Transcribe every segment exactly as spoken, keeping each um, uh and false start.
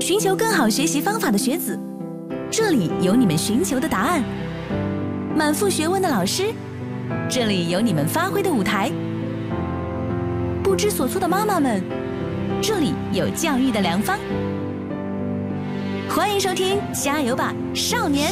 寻求更好学习方法的学子，这里有你们寻求的答案；满腹学问的老师，这里有你们发挥的舞台；不知所措的妈妈们，这里有教育的良方。欢迎收听《加油吧，少年》。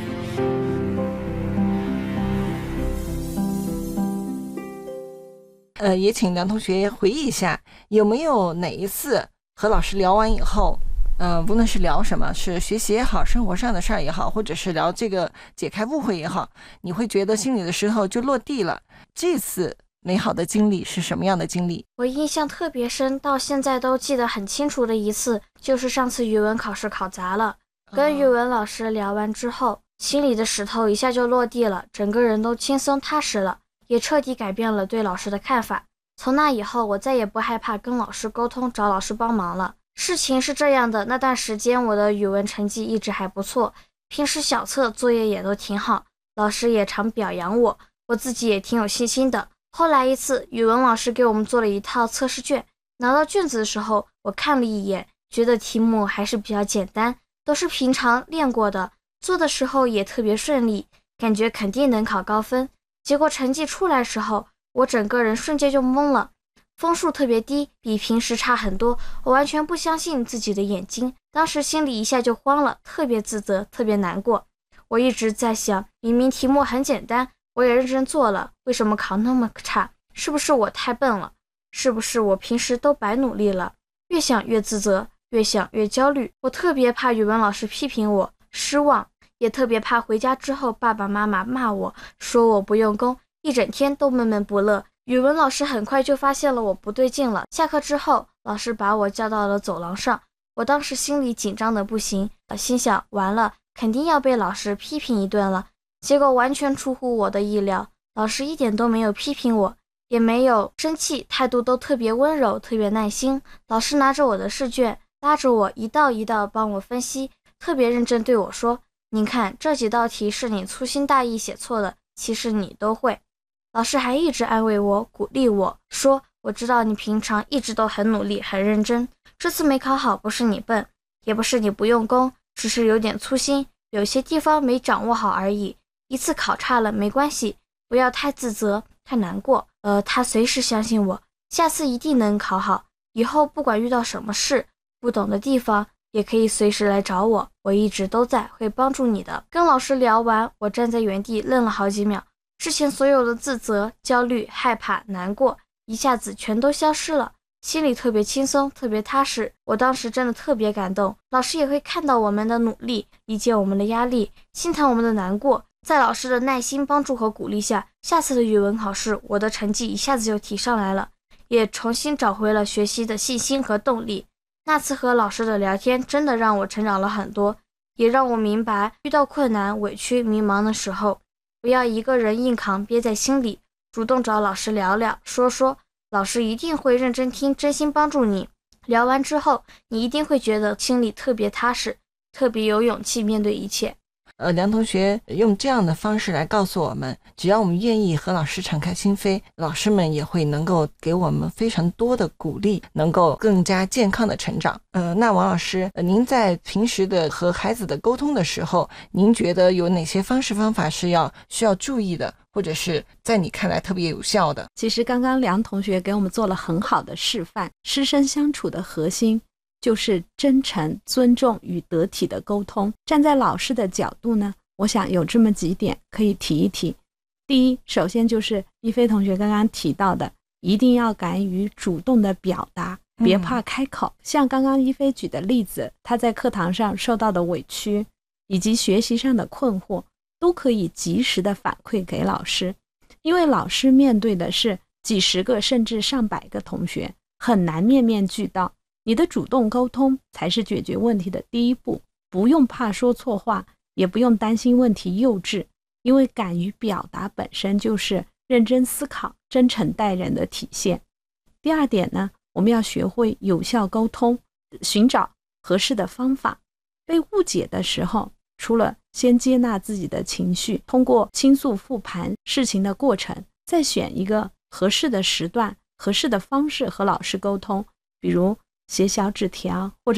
呃，也请梁同学回忆一下，有没有哪一次和老师聊完以后，呃，无论是聊什么，是学习也好，生活上的事儿也好，或者是聊这个解开误会也好，你会觉得心里的石头就落地了。这次美好的经历是什么样的经历？ 我印象特别深，到现在都记得很清楚的一次，就是上次语文考试考砸了，跟语文老师聊完之后，心里的石头一下就落地了，整个人都轻松踏实了，也彻底改变了对老师的看法。从那以后，我再也不害怕跟老师沟通，找老师帮忙了。事情是这样的，那段时间我的语文成绩一直还不错，平时小测作业也都挺好，老师也常表扬我，我自己也挺有信心的。后来一次，语文老师给我们做了一套测试卷，拿到卷子的时候，我看了一眼，觉得题目还是比较简单，都是平常练过的，做的时候也特别顺利，感觉肯定能考高分。结果成绩出来时候，我整个人瞬间就懵了，分数特别低，比平时差很多，我完全不相信自己的眼睛，当时心里一下就慌了，特别自责，特别难过。我一直在想，明明题目很简单，我也认真做了，为什么考那么差？是不是我太笨了？是不是我平时都白努力了？越想越自责，越想越焦虑。我特别怕语文老师批评我，失望，也特别怕回家之后爸爸妈妈骂我，说我不用功，一整天都闷闷不乐。语文老师很快就发现了我不对劲了，下课之后，老师把我叫到了走廊上，我当时心里紧张的不行，心想完了，肯定要被老师批评一顿了。结果完全出乎我的意料，老师一点都没有批评我，也没有生气，态度都特别温柔，特别耐心。老师拿着我的试卷，拉着我一道一道帮我分析，特别认真对我说，您看这几道题是你粗心大意写错的，其实你都会。老师还一直安慰我，鼓励我，说我知道你平常一直都很努力很认真，这次没考好不是你笨，也不是你不用功，只是有点粗心，有些地方没掌握好而已，一次考差了没关系，不要太自责太难过。呃，他随时相信我，下次一定能考好，以后不管遇到什么事，不懂的地方也可以随时来找我，我一直都在，会帮助你的。跟老师聊完，我站在原地愣了好几秒，之前所有的自责、焦虑、害怕、难过一下子全都消失了，心里特别轻松，特别踏实。我当时真的特别感动，老师也会看到我们的努力，理解我们的压力，心疼我们的难过。在老师的耐心帮助和鼓励下，下次的语文考试我的成绩一下子就提上来了，也重新找回了学习的信心和动力。那次和老师的聊天真的让我成长了很多，也让我明白遇到困难、委屈、迷茫的时候，不要一个人硬扛憋在心里，主动找老师聊聊说说，老师一定会认真听，真心帮助你。聊完之后，你一定会觉得心里特别踏实，特别有勇气面对一切。 呃，梁同学用这样的方式来告诉我们，只要我们愿意和老师敞开心扉，老师们也会能够给我们非常多的鼓励，能够更加健康的成长。呃，那王老师，呃、您在平时的和孩子的沟通的时候，您觉得有哪些方式方法是要需要注意的，或者是在你看来特别有效的？ 其实刚刚梁同学给我们做了很好的示范，师生相处的核心就是真诚、尊重与得体的沟通。站在老师的角度呢，我想有这么几点可以提一提。第一，首先就是一菲同学刚刚提到的，一定要敢于主动的表达，别怕开口。嗯、像刚刚一菲举的例子，他在课堂上受到的委屈，以及学习上的困惑，都可以及时的反馈给老师。因为老师面对的是几十个甚至上百个同学，很难面面俱到。你的主动沟通才是解决问题的第一步，不用怕说错话，也不用担心问题幼稚，因为敢于表达本身就是认真思考、真诚待人的体现。第二点呢，我们要学会有效沟通，寻找合适的方法。被误解的时候，除了先接纳自己的情绪，通过倾诉复盘事情的过程，再选一个合适的时段、合适的方式和老师沟通，比如写小纸条或者